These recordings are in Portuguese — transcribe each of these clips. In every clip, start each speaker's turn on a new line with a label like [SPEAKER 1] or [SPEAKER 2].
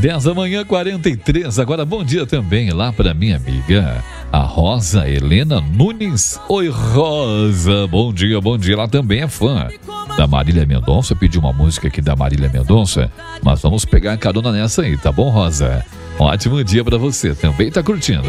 [SPEAKER 1] 10 da manhã, 43. Agora, bom dia também lá para minha amiga, a Rosa Helena Nunes. Oi, Rosa. Bom dia, bom dia. Ela também é fã da Marília Mendonça. Pediu uma música aqui da Marília Mendonça. Mas vamos pegar a carona nessa aí, tá bom, Rosa? Ótimo dia para você. Também tá curtindo.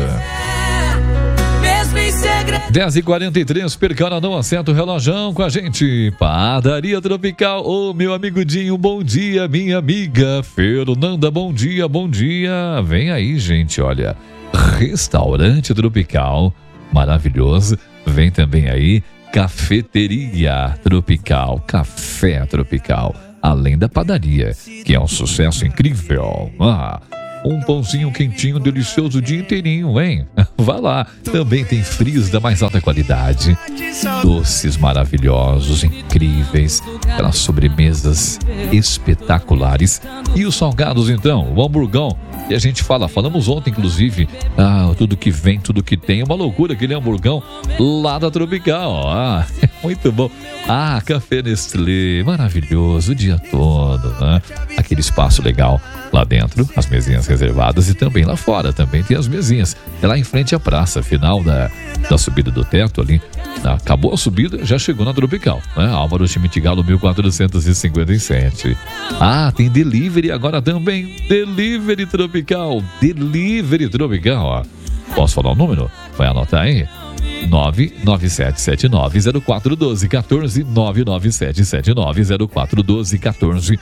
[SPEAKER 1] 10h43, Percana não acerta o relojão com a gente. Padaria Tropical, ô meu amigo Dinho, bom dia, minha amiga Fernanda, bom dia, bom dia. Vem aí, gente, olha, Restaurante Tropical, maravilhoso. Vem também aí, Cafeteria Tropical, Café Tropical, além da padaria, que é um sucesso incrível. Um pãozinho quentinho, delicioso o dia inteirinho, hein? Vá lá. Também tem frios da mais alta qualidade. Doces maravilhosos, incríveis. Aquelas sobremesas espetaculares. E os salgados, então? O hamburgão. E a gente falamos ontem, inclusive, tudo que vem, tudo que tem. Uma loucura aquele hamburgão lá da Tropical. É muito bom. Café Nestlé, maravilhoso o dia todo, né? Aquele espaço legal lá dentro, as mesinhas reservadas, e também lá fora, também tem as mesinhas. É lá em frente à praça, final da subida do teto ali. Acabou a subida, já chegou na Tropical, né? Álvaro Chimitigalo, 1457. Tem delivery agora também. Delivery Tropical. Delivery Tropical, ó. Posso falar o número? Vai anotar aí. 997790412 14 997790412 14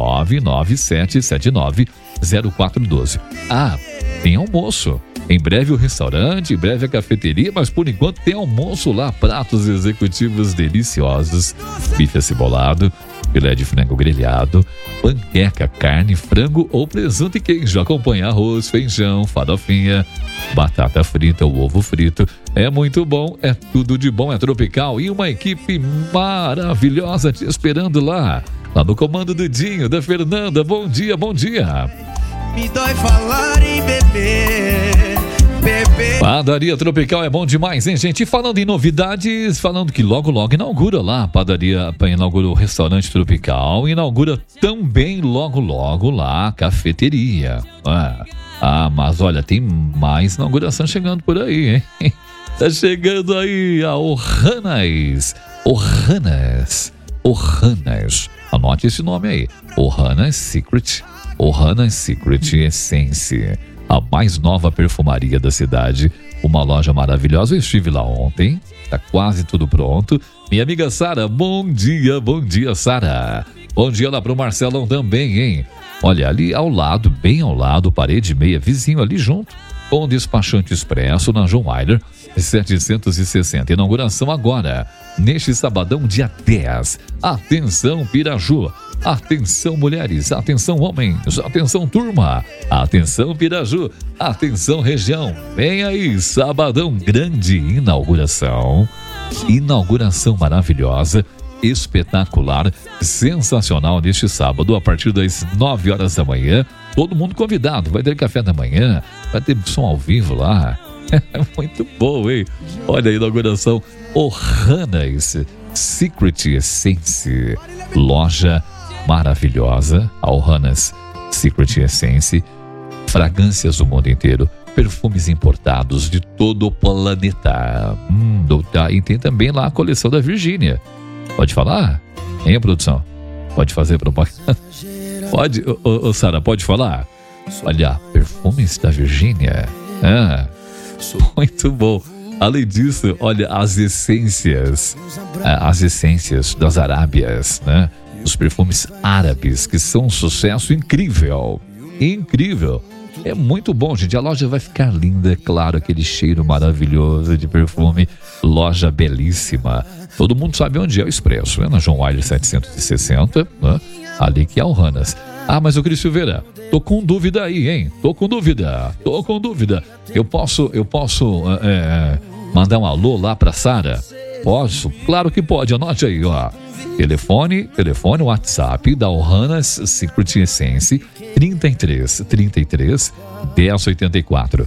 [SPEAKER 1] 997790412. Tem almoço. Em breve o restaurante, em breve a cafeteria, mas por enquanto tem almoço lá, pratos executivos deliciosos, bife acebolado, filé de frango grelhado, panqueca, carne, frango ou presunto e queijo. Acompanha arroz, feijão, farofinha, batata frita, o ovo frito. É muito bom, é tudo de bom, é Tropical. E uma equipe maravilhosa te esperando lá no comando do Dinho, da Fernanda. Bom dia, bom dia.
[SPEAKER 2] Me dói falar em beber.
[SPEAKER 1] Padaria Tropical é bom demais, hein, gente? E falando em novidades, falando que logo inaugura lá a padaria, inaugura o restaurante Tropical, inaugura também logo lá a cafeteria. Mas olha, tem mais inauguração chegando por aí, hein? Tá chegando aí a Ohana's. Anote esse nome aí. Ohana's Secret Essence. A mais nova perfumaria da cidade. Uma loja maravilhosa. Eu estive lá ontem. Tá quase tudo pronto. Minha amiga Sara, bom dia, Sara. Bom dia lá pro Marcelão também, hein? Olha, ali ao lado, bem ao lado, parede meia, vizinho ali junto, com o despachante expresso na João Weiler, 760. Inauguração agora, neste sabadão, dia 10. Atenção, Piraju. Atenção, mulheres. Atenção, homens. Atenção, turma. Atenção, Piraju. Atenção, região. Vem aí, sabadão, grande inauguração. Inauguração maravilhosa, espetacular, sensacional neste sábado, a partir das 9 horas da manhã. Todo mundo convidado. Vai ter café da manhã, vai ter som ao vivo lá. É muito bom, hein? Olha a inauguração. Ohana's Secret Essence. Loja maravilhosa. A Ohana's Secret Essence. Fragrâncias do mundo inteiro. Perfumes importados de todo o planeta. E tem também lá a coleção da Virgínia. Pode falar? Hein, produção? Pode fazer propaganda? Pode, Sara, pode falar? Olha, perfumes da Virgínia. Muito bom. Além disso, olha, as essências das Arábias, né? Os perfumes árabes, que são um sucesso incrível. É muito bom, gente. A loja vai ficar linda, é claro, aquele cheiro maravilhoso de perfume. Loja belíssima. Todo mundo sabe onde é o Expresso, né? Na João Weiler 760, né? Ali que é o Ohana's. Mas o Cris Silveira, tô com dúvida aí, hein? Tô com dúvida. Eu posso mandar um alô lá pra Sara? Posso? Claro que pode. Anote aí, ó. Telefone, WhatsApp da Ohana's Secret Essence, 33 1084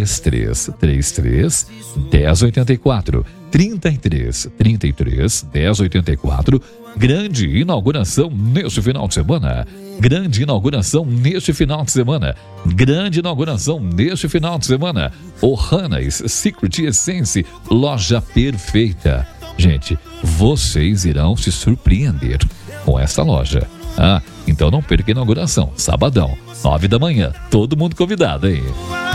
[SPEAKER 1] 33 1084 33 1084. Grande inauguração nesse final de semana. Grande inauguração neste final de semana. Grande inauguração neste final de semana. Ohana's Secret Essence, loja perfeita. Gente, vocês irão se surpreender com essa loja. Então não perca a inauguração, sabadão, 9 da manhã. Todo mundo convidado, hein?